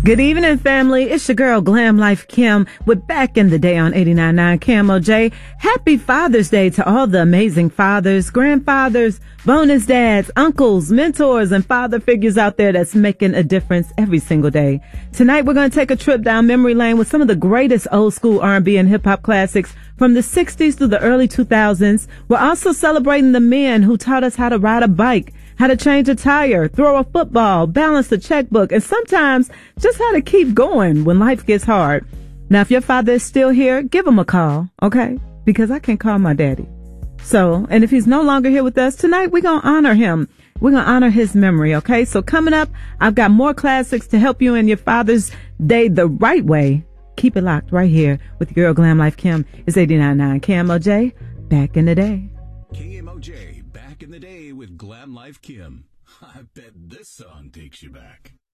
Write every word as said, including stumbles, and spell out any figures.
Good evening, family. It's your girl, Glam Life Kim, with Back in the Day on eighty-nine point nine K M O J. Happy Father's Day to all the amazing fathers, grandfathers, bonus dads, uncles, mentors, and father figures out there that's making a difference every single day. Tonight, we're going to take a trip down memory lane with some of the greatest old school R and B and hip hop classics from the sixties through the early two thousands. We're also celebrating the men who taught us how to ride a bike, how to change a tire, throw a football, balance a checkbook, and sometimes just how to keep going when life gets hard. Now, if your father is still here, give him a call, okay? Because I can call my daddy. So, and if he's no longer here with us tonight, we're going to honor him. We're going to honor his memory, okay? So coming up, I've got more classics to help you in your Father's Day the right way. Keep it locked right here with your girl, Glam Life Kim. It's eighty-nine point nine K M O J, Back in the Day. K M O J, Back in the Day with Glam Life Kim. I bet this song takes you back.